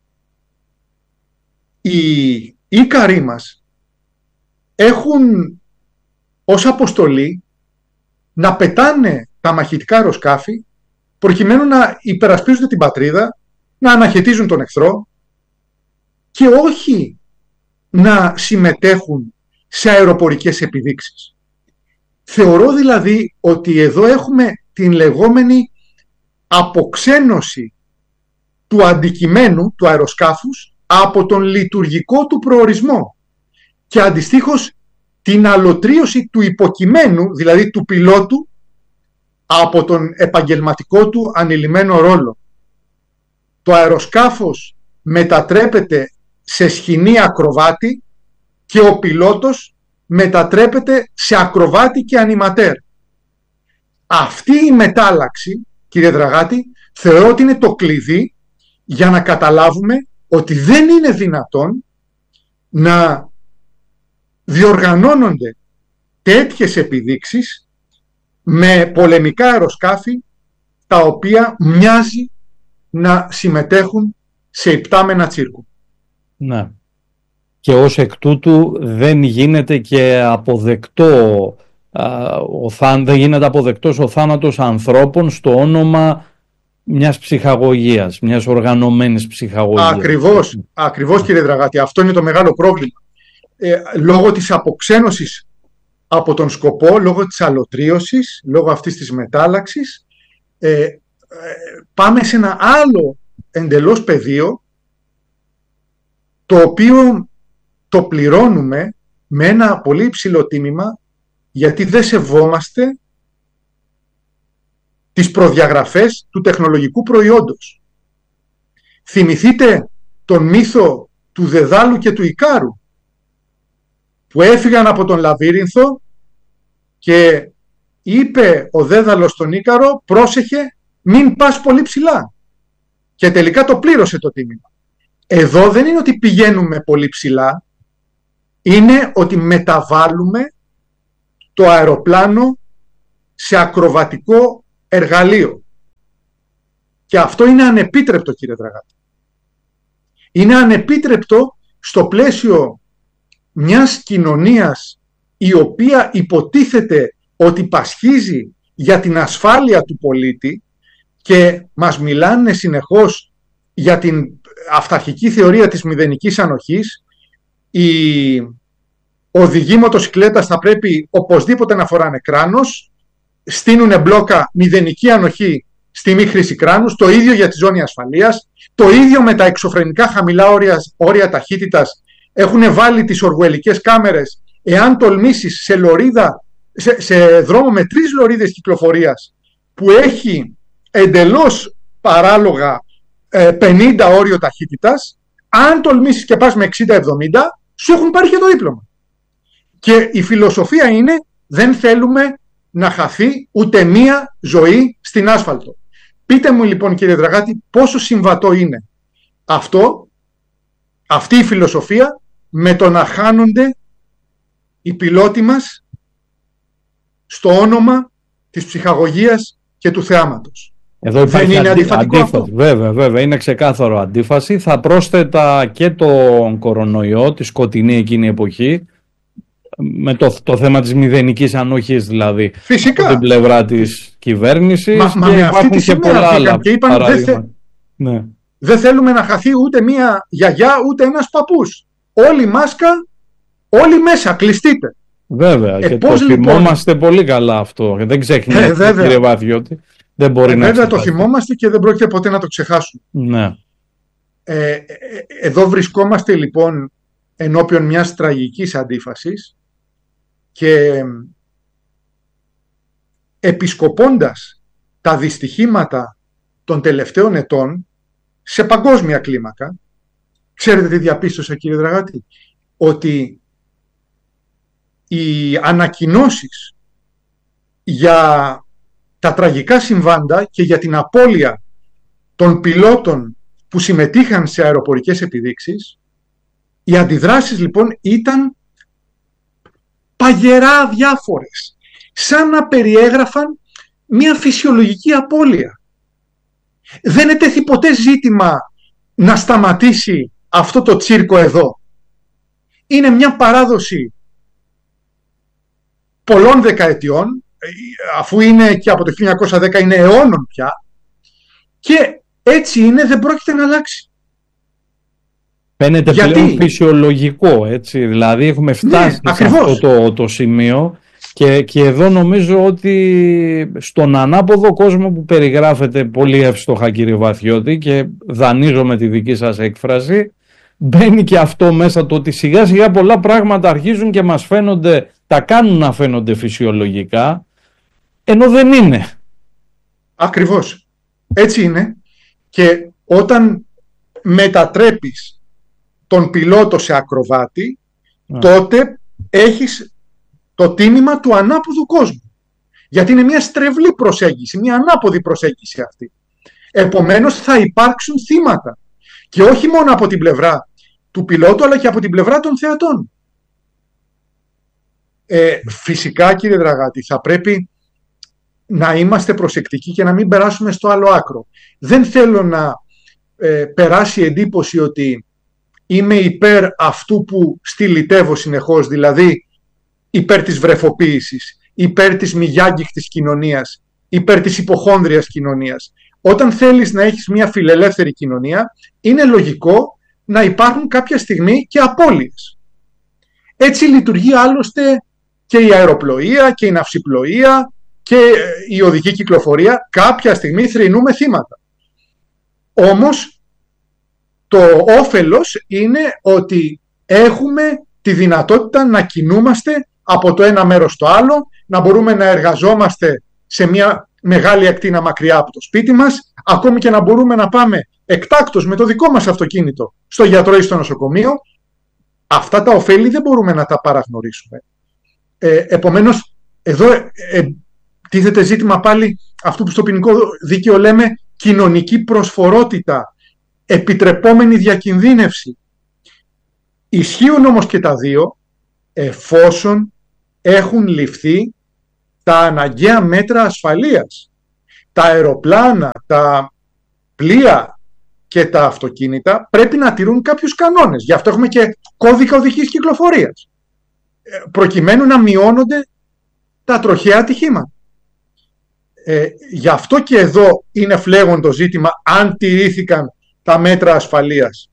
Οι Ίκαροι μας έχουν ως αποστολή να πετάνε τα μαχητικά αεροσκάφη προκειμένου να υπερασπίζονται την πατρίδα, να αναχαιτίζουν τον εχθρό και όχι να συμμετέχουν σε αεροπορικές επιδείξεις. Θεωρώ δηλαδή ότι εδώ έχουμε την λεγόμενη αποξένωση του αντικειμένου του αεροσκάφους από τον λειτουργικό του προορισμό και αντιστοίχως την αλωτρίωση του υποκειμένου, δηλαδή του πιλότου, από τον επαγγελματικό του ανηλυμένο ρόλο. Το αεροσκάφος μετατρέπεται σε σκηνή ακροβάτη και ο πιλότος μετατρέπεται σε ακροβάτη και ανιματέρ. Αυτή η μετάλλαξη, κύριε Δραγάτη, θεωρώ ότι είναι το κλειδί για να καταλάβουμε ότι δεν είναι δυνατόν να διοργανώνονται τέτοιες επιδείξεις με πολεμικά αεροσκάφη τα οποία μοιάζει να συμμετέχουν σε υπτάμενα τσίρκου. Ναι. Και ως εκ τούτου δεν γίνεται και αποδεκτό α, ο θάν, δεν γίνεται αποδεκτός ο θάνατος ανθρώπων στο όνομα μιας ψυχαγωγίας, μιας οργανωμένης ψυχαγωγίας. Ακριβώς, ακριβώς κύριε Δραγάτη, αυτό είναι το μεγάλο πρόβλημα. Ε, λόγω της αποξένωσης από τον σκοπό, λόγω της αλωτρίωσης, λόγω αυτής της μετάλλαξης, ε, ε, πάμε σε ένα άλλο εντελώς πεδίο, το οποίο το πληρώνουμε με ένα πολύ υψηλό τίμημα, γιατί δεν σεβόμαστε τις προδιαγραφές του τεχνολογικού προϊόντος. Θυμηθείτε τον μύθο του Δεδάλου και του Ικάρου, που έφυγαν από τον Λαβύρινθο και είπε ο Δέδαλος στον Ίκαρο, πρόσεχε, μην πας πολύ ψηλά. Και τελικά το πλήρωσε το τίμημα. Εδώ δεν είναι ότι πηγαίνουμε πολύ ψηλά, είναι ότι μεταβάλλουμε το αεροπλάνο σε ακροβατικό εργαλείο. Και αυτό είναι ανεπίτρεπτο, κύριε Δραγάτη. Είναι ανεπίτρεπτο στο πλαίσιο μιας κοινωνίας η οποία υποτίθεται ότι πασχίζει για την ασφάλεια του πολίτη και μας μιλάνε συνεχώς για την αυταρχική θεωρία της μηδενικής ανοχής. Οι οδηγοί μοτοσυκλέτας θα πρέπει οπωσδήποτε να φοράνε κράνος, στείνουν μπλόκα μηδενική ανοχή στη μη χρήση κράνους, το ίδιο για τη ζώνη ασφαλείας, το ίδιο με τα εξωφρενικά χαμηλά όρια, όρια ταχύτητας. Έχουν βάλει τις ορουελικές κάμερες, εάν τολμήσεις σε λωρίδα, σε, σε δρόμο με τρεις λωρίδες κυκλοφορίας που έχει εντελώς παράλογα ε, πενήντα όριο ταχύτητας, αν τολμήσεις και πας με εξήντα εβδομήντα, σου έχουν πάρει και το δίπλωμα. Και η φιλοσοφία είναι, δεν θέλουμε να χαθεί ούτε μία ζωή στην άσφαλτο. Πείτε μου λοιπόν, κύριε Δραγάτη, πόσο συμβατό είναι αυτό, αυτή η φιλοσοφία, με το να χάνονται οι πιλότοι μας στο όνομα της ψυχαγωγίας και του θεάματος. Εδώ δεν είναι αντι... αντιφατικό αυτό? Βέβαια, βέβαια, είναι ξεκάθαρο αντίφαση. Θα πρόσθετα και τον κορονοϊό, τη σκοτεινή εκείνη εποχή, με το, το θέμα της μηδενικής ανοχής δηλαδή. Φυσικά. Από την πλευρά της κυβέρνησης. Μα, μα και με αυτή τη και πολλά άλλα και είπαν δεν θε... ναι. δε θέλουμε να χαθεί ούτε μία γιαγιά ούτε ένας παππούς. Όλη μάσκα, όλοι μέσα, κλειστείτε. Βέβαια, ε, και το λοιπόν... θυμόμαστε πολύ καλά αυτό. Δεν ξεχνιέται, ε, κύριε Βάθιωτη. Δεν μπορεί ε, να βέβαια το θυμόμαστε και δεν πρόκειται ποτέ να το ξεχάσουμε. Ναι. Ε, ε, εδώ βρισκόμαστε λοιπόν ενώπιον μιας τραγικής αντίφασης και επισκοπώντας τα δυστυχήματα των τελευταίων ετών σε παγκόσμια κλίμακα, ξέρετε τι διαπίστωσα, κύριε Δραγάτη? Ότι οι ανακοινώσεις για τα τραγικά συμβάντα και για την απώλεια των πιλότων που συμμετείχαν σε αεροπορικές επιδείξεις, οι αντιδράσεις λοιπόν ήταν παγερά διάφορες, σαν να περιέγραφαν μια φυσιολογική απώλεια. Δεν ετέθη ποτέ ζήτημα να σταματήσει αυτό το τσίρκο εδώ. Είναι μια παράδοση πολλών δεκαετιών, αφού είναι και από το χίλια εννιακόσια δέκα, είναι αιώνων πια, Και έτσι είναι, δεν πρόκειται να αλλάξει. Φαίνεται Γιατί? πλέον φυσιολογικό, έτσι, δηλαδή έχουμε φτάσει ναι, σε αυτό το, το σημείο και, και εδώ νομίζω ότι στον ανάποδο κόσμο που περιγράφεται πολύ εύστοχα, κύριε Βαθιώτη, και δανείζομαι τη δική σας έκφραση, μπαίνει και αυτό μέσα, το ότι σιγά σιγά πολλά πράγματα αρχίζουν και μας φαίνονται, τα κάνουν να φαίνονται φυσιολογικά, ενώ δεν είναι. Ακριβώς. Έτσι είναι. Και όταν μετατρέπεις τον πιλότο σε ακροβάτη, yeah. τότε έχεις το τίμημα του ανάποδου κόσμου. Γιατί είναι μια στρεβλή προσέγγιση, μια ανάποδη προσέγγιση αυτή. Επομένως θα υπάρξουν θύματα. Και όχι μόνο από την πλευρά του πιλότου, αλλά και από την πλευρά των θεατών. Ε, φυσικά, κύριε Δραγάτη, θα πρέπει να είμαστε προσεκτικοί και να μην περάσουμε στο άλλο άκρο. Δεν θέλω να ε, περάσει εντύπωση ότι είμαι υπέρ αυτού που στυλιτεύω συνεχώς, δηλαδή υπέρ της βρεφοποίησης, υπέρ της μη γιάγγιχτης κοινωνίας, υπέρ της υποχόνδριας κοινωνίας. Όταν θέλεις να έχεις μια φιλελεύθερη κοινωνία, είναι λογικό να υπάρχουν κάποια στιγμή και απώλειες. Έτσι λειτουργεί άλλωστε και η αεροπλοεία και η ναυσιπλοεία και η οδική κυκλοφορία. Κάποια στιγμή θρηνούμε θύματα. Όμως το όφελος είναι ότι έχουμε τη δυνατότητα να κινούμαστε από το ένα μέρος στο άλλο, να μπορούμε να εργαζόμαστε σε μια μεγάλη ακτίνα μακριά από το σπίτι μας, ακόμη και να μπορούμε να πάμε εκτάκτως με το δικό μας αυτοκίνητο στο γιατρό ή στο νοσοκομείο. Αυτά τα ωφέλη δεν μπορούμε να τα παραγνωρίσουμε. Ε, επομένως, εδώ ε, ε, τίθεται ζήτημα πάλι αυτού που στο ποινικό δίκαιο λέμε κοινωνική προσφορότητα, επιτρεπόμενη διακινδύνευση. Ισχύουν όμως και τα δύο εφόσον έχουν ληφθεί τα αναγκαία μέτρα ασφαλείας. Τα αεροπλάνα, τα πλοία και τα αυτοκίνητα πρέπει να τηρούν κάποιους κανόνες. Γι' αυτό έχουμε και κώδικα οδικής κυκλοφορίας, προκειμένου να μειώνονται τα τροχαία ατυχήματα. Ε, γι' αυτό και εδώ είναι φλέγον το ζήτημα αν τηρήθηκαν τα μέτρα ασφαλείας.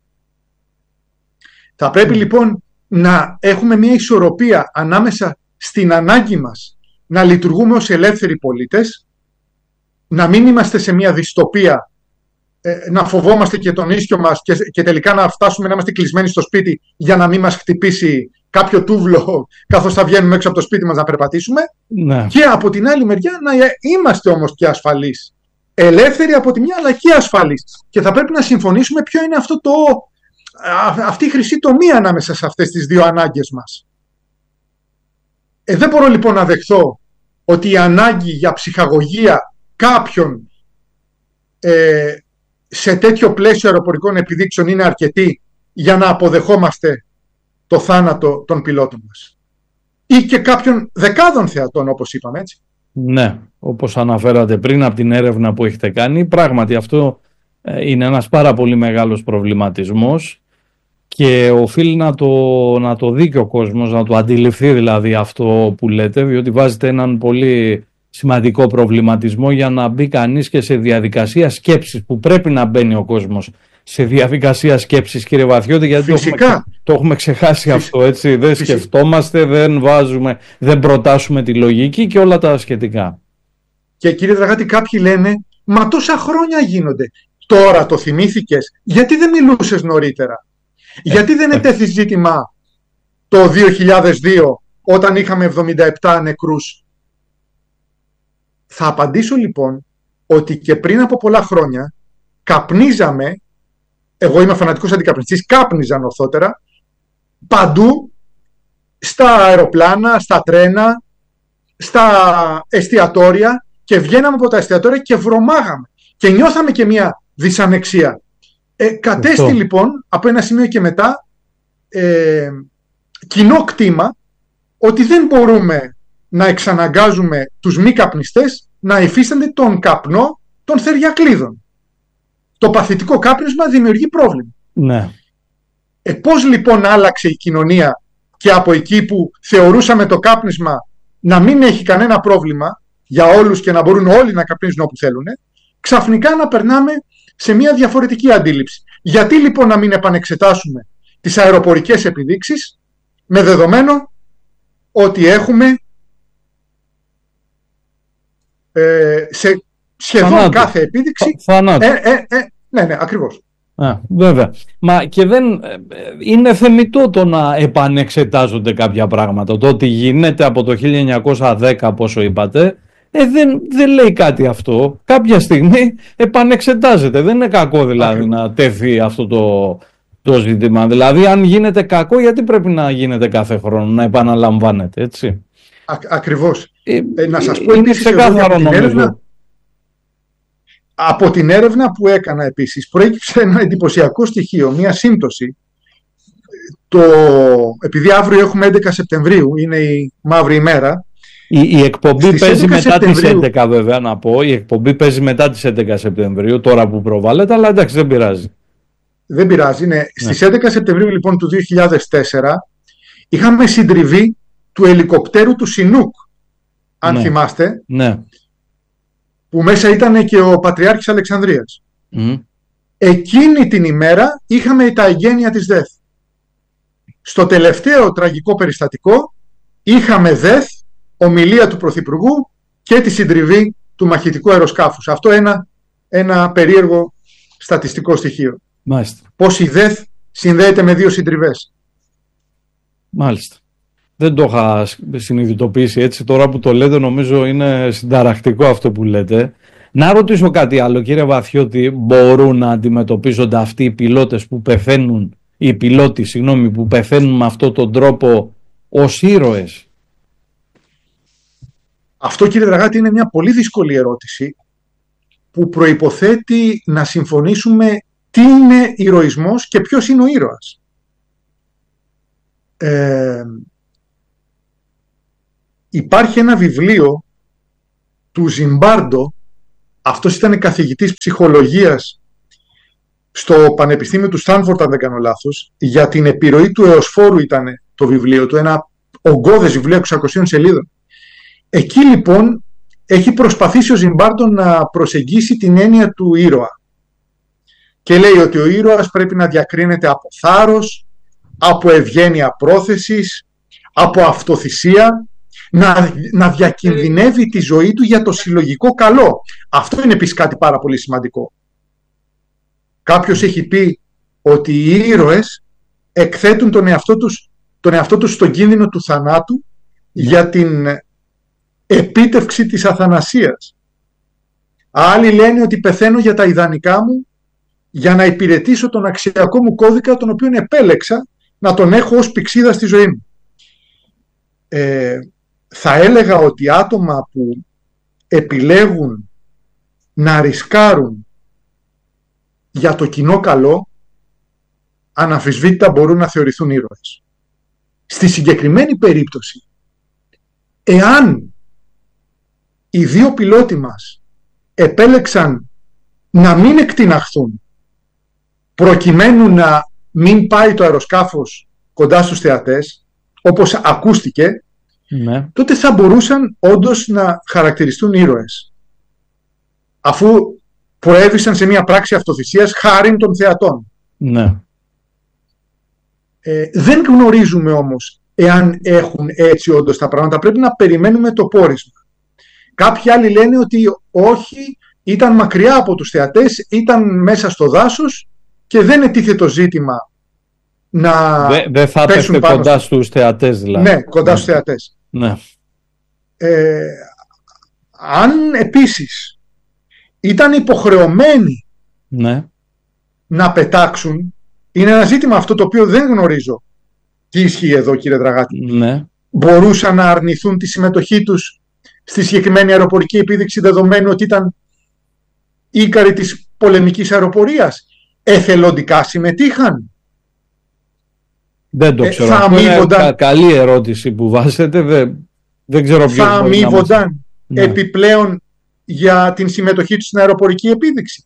Θα πρέπει λοιπόν να έχουμε μια ισορροπία ανάμεσα στην ανάγκη μας να λειτουργούμε ως ελεύθεροι πολίτες, να μην είμαστε σε μια δυστοπία, ε, να φοβόμαστε και τον ίσιο μας και, και τελικά να φτάσουμε να είμαστε κλεισμένοι στο σπίτι για να μην μας χτυπήσει κάποιο τούβλο καθώς θα βγαίνουμε έξω από το σπίτι μας να περπατήσουμε. Ναι. Και από την άλλη μεριά να είμαστε όμως και ασφαλείς. Ελεύθεροι από τη μια αλλά και ασφαλείς. Και θα πρέπει να συμφωνήσουμε ποιο είναι αυτό το, α, αυτή η χρυσή τομή ανάμεσα σε αυτές τις δύο ανάγκες μας. Ε, δεν μπορώ λοιπόν να δεχθώ ότι η ανάγκη για ψυχαγωγία κάποιον ε, σε τέτοιο πλαίσιο αεροπορικών επιδείξεων είναι αρκετή για να αποδεχόμαστε το θάνατο των πιλότων μας. Ή και κάποιων δεκάδων θεατών, όπως είπαμε, έτσι. Ναι, όπως αναφέρατε πριν από την έρευνα που έχετε κάνει, πράγματι αυτό είναι ένας πάρα πολύ μεγάλος προβληματισμός και οφείλει να το, να το δει και ο κόσμος, να το αντιληφθεί δηλαδή αυτό που λέτε, διότι βάζετε έναν πολύ σημαντικό προβληματισμό για να μπει κανείς και σε διαδικασία σκέψης που πρέπει να μπαίνει ο κόσμος σε διαδικασία σκέψης, κύριε Βαθιώτη, γιατί το έχουμε, το έχουμε ξεχάσει Φυσικά. αυτό, έτσι, δεν Φυσικά. σκεφτόμαστε, δεν βάζουμε, δεν προτάσουμε τη λογική και όλα τα σχετικά. Και κύριε Δραγάτη, κάποιοι λένε, μα τόσα χρόνια γίνονται, τώρα το θυμήθηκες, γιατί δεν μιλούσες νωρίτερα, ε, γιατί δεν ετέθη ζήτημα το δύο χιλιάδες δύο όταν είχαμε εβδομήντα επτά νεκρούς. Θα απαντήσω λοιπόν ότι και πριν από πολλά χρόνια καπνίζαμε, εγώ είμαι φανατικός αντικαπνιστής, κάπνιζαν ορθότερα, παντού, στα αεροπλάνα, στα τρένα, στα εστιατόρια και βγαίναμε από τα εστιατόρια και βρωμάγαμε και νιώθαμε και μια δυσανεξία. Ε, κατέστη Αυτό. λοιπόν από ένα σημείο και μετά ε, κοινό κτήμα ότι δεν μπορούμε να εξαναγκάζουμε τους μη καπνιστές να υφίστανται τον καπνό των θεριακλίδων. Το παθητικό κάπνισμα δημιουργεί πρόβλημα. Ναι. Ε, πώς λοιπόν άλλαξε η κοινωνία και από εκεί που θεωρούσαμε το κάπνισμα να μην έχει κανένα πρόβλημα για όλους και να μπορούν όλοι να καπνίζουν όπου θέλουν, ξαφνικά να περνάμε σε μια διαφορετική αντίληψη. Γιατί λοιπόν να μην επανεξετάσουμε τις αεροπορικές επιδείξεις με δεδομένο ότι έχουμε ε, σε σχεδόν Φανάτου. κάθε επίδειξη Φανάτου. Ε, ε, ε, ναι, ναι, ακριβώς. Α, βέβαια. Μα και δεν είναι θεμιτό το να επανεξετάζονται κάποια πράγματα. Το ότι γίνεται από το χίλια εννιακόσια δέκα, πόσο είπατε, ε, δεν, δεν λέει κάτι αυτό. Κάποια στιγμή επανεξετάζεται. Δεν είναι κακό δηλαδή να τεθεί αυτό το, το ζήτημα. Δηλαδή αν γίνεται κακό, γιατί πρέπει να γίνεται κάθε χρόνο, να επαναλαμβάνεται, έτσι. Α, ακριβώς. Ε, ε, να σας πω είναι επίσης ξεκάθαρο την νομίζω. Έρευνα, από την έρευνα που έκανα επίσης προέκυψε ένα εντυπωσιακό στοιχείο, μια σύμπτωση. Το, επειδή αύριο έχουμε έντεκα Σεπτεμβρίου, είναι η μαύρη ημέρα. Η, η εκπομπή Στις παίζει έντεκα μετά Σεπτεμβρίου, τις έντεκα βέβαια να πω. Η εκπομπή παίζει μετά τις έντεκα Σεπτεμβρίου, τώρα που προβάλλεται, αλλά εντάξει δεν πειράζει. Δεν πειράζει, ναι. Ναι. Στις έντεκα Σεπτεμβρίου λοιπόν του δύο χιλιάδες τέσσερα είχαμε συντριβή του ελικοπτέρου του Σινούκ, αν ναι. θυμάστε, Ναι. που μέσα ήταν και ο Πατριάρχης Αλεξανδρίας. Mm. Εκείνη την ημέρα είχαμε τα εγγένεια της ΔΕΘ. Στο τελευταίο τραγικό περιστατικό είχαμε ΔΕΘ, ομιλία του Πρωθυπουργού και τη συντριβή του μαχητικού αεροσκάφους. Αυτό ένα, ένα περίεργο στατιστικό στοιχείο. Μάλιστα. Πώς η ΔΕΘ συνδέεται με δύο συντριβές. Μάλιστα. Δεν το είχα συνειδητοποιήσει έτσι. Τώρα που το λέτε νομίζω είναι συνταρακτικό αυτό που λέτε. Να ρωτήσω κάτι άλλο, κύριε Βαθιώτη. Μπορούν να αντιμετωπίζονται αυτοί οι πιλότες που πεθαίνουν, οι πιλότοι, συγγνώμη, που πεθαίνουν με αυτόν τον τρόπο ως ήρωες? Αυτό, κύριε Δραγάτη, είναι μια πολύ δύσκολη ερώτηση που προϋποθέτει να συμφωνήσουμε τι είναι ηρωισμός και ποιος είναι ο ήρωας. Ε, υπάρχει ένα βιβλίο του Ζιμπάρντο, αυτός ήταν καθηγητής ψυχολογίας στο Πανεπιστήμιο του Στάνφορντ, αν δεν κάνω λάθος, για την επιρροή του εωσφόρου ήταν το βιβλίο του, ένα ογκώδες βιβλίο εξακοσίων σελίδων. Εκεί λοιπόν έχει προσπαθήσει ο Ζιμπάρντο να προσεγγίσει την έννοια του ήρωα και λέει ότι ο ήρωας πρέπει να διακρίνεται από θάρρος, από ευγένεια πρόθεσης, από αυτοθυσία, να, να διακινδυνεύει τη ζωή του για το συλλογικό καλό. Αυτό είναι επίσης κάτι πάρα πολύ σημαντικό. Κάποιος έχει πει ότι οι ήρωες εκθέτουν τον εαυτό τους, τον εαυτό τους στον κίνδυνο του θανάτου για την επίτευξη της αθανασίας. Άλλοι λένε ότι πεθαίνω για τα ιδανικά μου, για να υπηρετήσω τον αξιακό μου κώδικα, τον οποίο επέλεξα να τον έχω ως πηξίδα στη ζωή μου. Ε, θα έλεγα ότι άτομα που επιλέγουν να ρισκάρουν για το κοινό καλό, αναμφισβήτητα μπορούν να θεωρηθούν ήρωες. Στη συγκεκριμένη περίπτωση, εάν οι δύο πιλότοι μας επέλεξαν να μην εκτιναχθούν προκειμένου να μην πάει το αεροσκάφος κοντά στους θεατές, όπως ακούστηκε, ναι, τότε θα μπορούσαν όντως να χαρακτηριστούν ήρωες, αφού προέβησαν σε μια πράξη αυτοθυσίας χάριν των θεατών. Ναι. Ε, δεν γνωρίζουμε όμως εάν έχουν έτσι όντως τα πράγματα. Πρέπει να περιμένουμε το πόρισμα. Κάποιοι άλλοι λένε ότι όχι, ήταν μακριά από τους θεατές, ήταν μέσα στο δάσος και δεν ετίθε το ζήτημα να Δεν δε θα πέφτει κοντά στο... στους θεατές δηλαδή. Ναι, κοντά ναι. στους θεατές. Ναι. Ε, αν επίσης ήταν υποχρεωμένοι ναι. να πετάξουν, είναι ένα ζήτημα αυτό το οποίο δεν γνωρίζω τι ισχύει εδώ, κύριε Δραγάτη. Ναι. Μπορούσαν να αρνηθούν τη συμμετοχή τους στη συγκεκριμένη αεροπορική επίδειξη, δεδομένου ότι ήταν ίκαροι της πολεμικής αεροπορίας? Εθελοντικά συμμετείχαν? Δεν το ξέρω. Ε, θα αμείβονταν... κα, καλή ερώτηση που βάζετε. Δεν, δεν ξέρω ποιος θα αμείβονταν μας... ναι. επιπλέον για την συμμετοχή τους στην αεροπορική επίδειξη?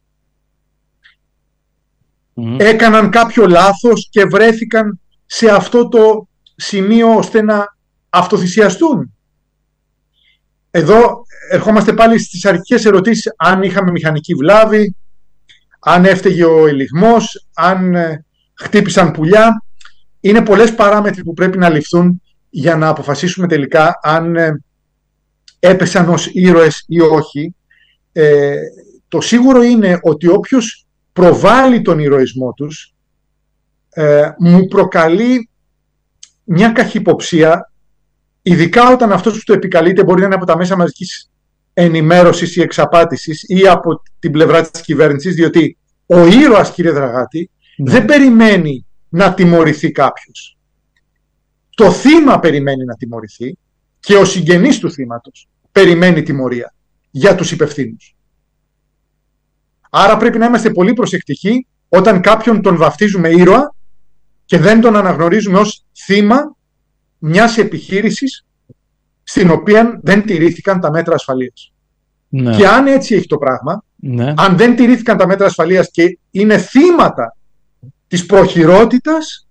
Mm. Έκαναν κάποιο λάθος και βρέθηκαν σε αυτό το σημείο ώστε να αυτοθυσιαστούν? εδώ ερχόμαστε πάλι στις αρχικές ερωτήσεις, αν είχαμε μηχανική βλάβη, αν έφταιγε ο ελιγμός, αν ε, χτύπησαν πουλιά. Είναι πολλές παράμετροι που πρέπει να ληφθούν για να αποφασίσουμε τελικά αν ε, έπεσαν ως ήρωες ή όχι. Ε, το σίγουρο είναι ότι όποιος προβάλλει τον ηρωισμό τους ε, μου προκαλεί μια καχυποψία, ειδικά όταν αυτός που το επικαλείται μπορεί να είναι από τα μέσα μαζικής ενημέρωσης ή εξαπάτησης ή από την πλευρά της κυβέρνησης, διότι ο ήρωας, κύριε Δραγάτη, ναι. δεν περιμένει να τιμωρηθεί κάποιος. Το θύμα περιμένει να τιμωρηθεί και ο συγγενής του θύματος περιμένει τιμωρία για τους υπευθύνους. Άρα πρέπει να είμαστε πολύ προσεκτικοί όταν κάποιον τον βαφτίζουμε ήρωα και δεν τον αναγνωρίζουμε ως θύμα μιας επιχείρησης στην οποία δεν τηρήθηκαν τα μέτρα ασφαλείας. Ναι. Και αν έτσι έχει το πράγμα, ναι. αν δεν τηρήθηκαν τα μέτρα ασφαλείας και είναι θύματα της προχειρότητας,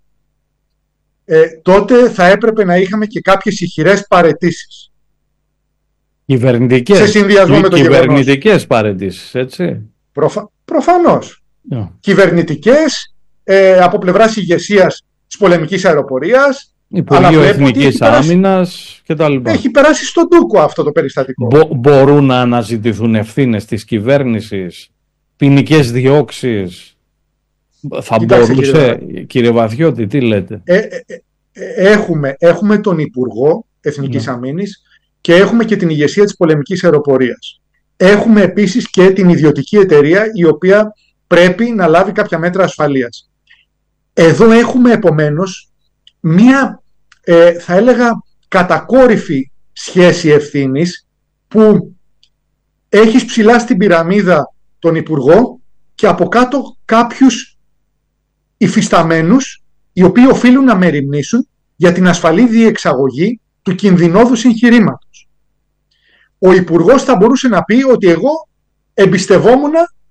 ε, τότε θα έπρεπε να είχαμε και κάποιες ηχηρές παραιτήσεις. Κυβερνητικές, σε συνδυασμό με το κυβερνητικές παραιτήσεις, έτσι. Προφα... Προφανώς. Yeah. Κυβερνητικές, ε, από πλευράς ηγεσίας της πολεμικής αεροπορίας, Υπουργείο Εθνικής Άμυνας κτλ. Έχει περάσει στον ντούκο αυτό το περιστατικό. Μπο, μπορούν να αναζητηθούν ευθύνες της κυβέρνησης, ποινικές διώξεις. Θα Κοιτάξτε, μπορούσε, κύριε, κύριε Βαθιώτη, τι λέτε. Ε, ε, ε, έχουμε, έχουμε τον Υπουργό Εθνικής yeah. Αμήνης και έχουμε και την ηγεσία της πολεμικής αεροπορίας. Έχουμε επίσης και την ιδιωτική εταιρεία η οποία πρέπει να λάβει κάποια μέτρα ασφαλείας. Εδώ έχουμε επομένως μία, ε, θα έλεγα, κατακόρυφη σχέση ευθύνης που έχεις ψηλά στην πυραμίδα τον Υπουργό και από κάτω κάποιους υφισταμένους οι οποίοι οφείλουν να μεριμνήσουν για την ασφαλή διεξαγωγή του κινδυνώδους εγχειρήματος. Ο Υπουργός θα μπορούσε να πει ότι εγώ εμπιστευόμουν